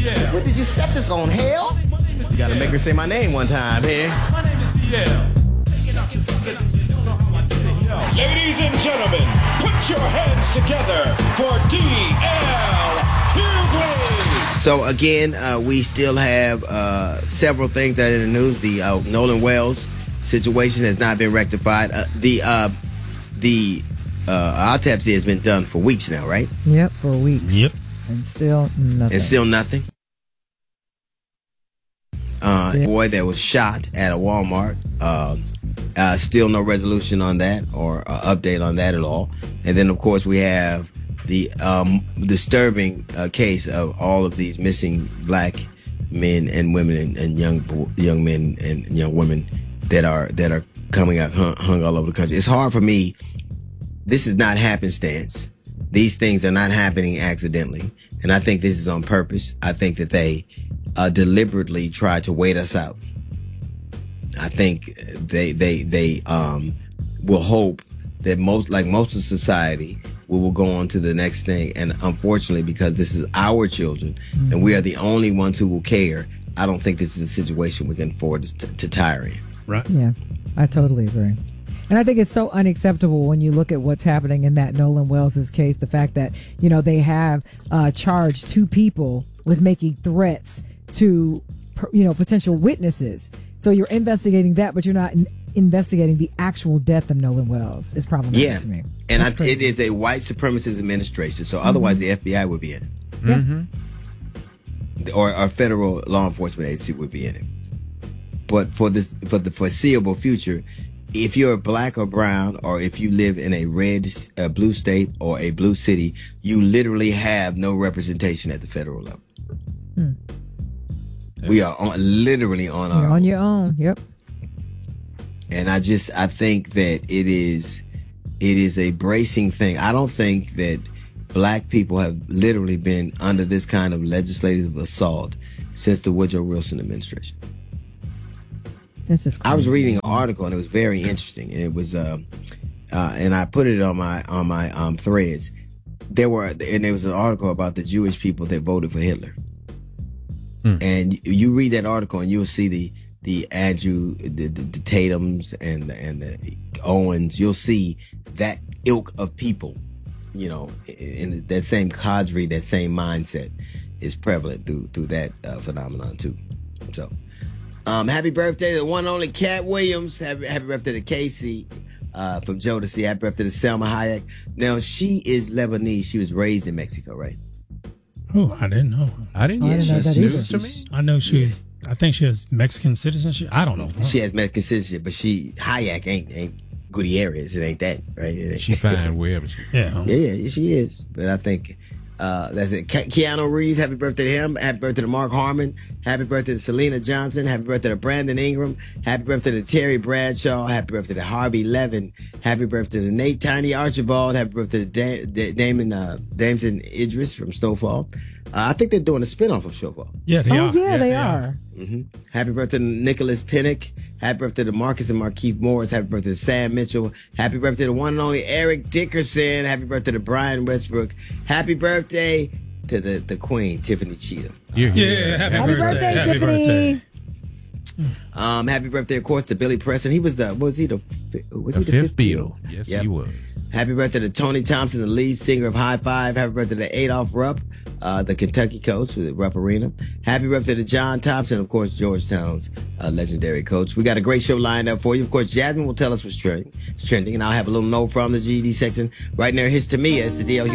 What did you set this on, hell? You gotta make her say my name one time, here. My name is DL. Ladies and gentlemen, put your hands together for DL Hughley. So again, we still have several things that are in the news. The Nolan Wells situation has not been rectified. The autopsy has been done for weeks now, right? Yep, for weeks. Yep. And still nothing. Boy that was shot at a Walmart. Still no resolution on that or update on that at all. And then, of course, we have the disturbing case of all of these missing black men and women and young men and young women that are coming out hung all over the country. It's hard for me. This is not happenstance. These things are not happening accidentally, and I think this is on purpose. I think that they deliberately try to wait us out. I think they will hope that most of society will go on to the next thing. And unfortunately, because this is our children and we are the only ones who will care, I don't think this is a situation we can afford to tire in. Right. Yeah, I totally agree. And I think it's so unacceptable when you look at what's happening in that Nolan Wells' case, the fact that, they have charged 2 people with making threats to, potential witnesses. So you're investigating that, but you're not investigating the actual death of Nolan Wells. It's problematic to me. And it is a white supremacist administration, so otherwise the FBI would be in it. Mm-hmm. Or federal law enforcement agency would be in it. But for the foreseeable future, if you're black or brown, or if you live in a blue state or a blue city, you literally have no representation at the federal level. We are literally on our own. On your own. Yep. And I think that it is a bracing thing. I don't think that black people have literally been under this kind of legislative assault since the Woodrow Wilson administration. This is crazy. I was reading an article and it was very interesting, and it was and I put it on my threads. There was an article about the Jewish people that voted for Hitler. And you read that article and you'll see the Andrew, the Tatums and the Owens. You'll see that ilk of people, in that same cadre, that same mindset is prevalent through that phenomenon too. So, happy birthday to the one and only Cat Williams. Happy birthday to Casey from Jodeci. Happy birthday to Selma Hayek. Now, she is Lebanese. She was raised in Mexico, right? Oh, I didn't know. I didn't know that either. To me. I know I think she has Mexican citizenship. I don't know. She has Mexican citizenship, but Hayek ain't Gutierrez. It ain't that, right? She fine wherever she. Yeah, she is. But I think that's it. Keanu Reeves, happy birthday to him. Happy birthday to Mark Harmon. Happy birthday to Selena Johnson. Happy birthday to Brandon Ingram. Happy birthday to Terry Bradshaw. Happy birthday to Harvey Levin. Happy birthday to Nate Tiny Archibald. Happy birthday to Damson Idris from Snowfall. I think they're doing a spinoff of Snowfall. Yeah, they are. Yeah, they are. Mm-hmm. Happy birthday to Nicholas Pinnock. Happy birthday to Marcus and Markeith Morris. Happy birthday to Sam Mitchell. Happy birthday to one and only Eric Dickerson. Happy birthday to Brian Westbrook. Happy birthday to the Queen, Tiffany Cheatham. Happy birthday, Tiffany. Happy birthday, of course, to Billy Preston. He was the fifth Beatle? Yes, he was. Happy birthday to Tony Thompson, the lead singer of High Five. Happy birthday to Adolph Rupp, the Kentucky coach with Rupp Arena. Happy birthday to John Thompson, of course, Georgetown's legendary coach. We got a great show lined up for you. Of course, Jasmine will tell us what's trending, and I'll have a little note from the GED section right near his to me as the DL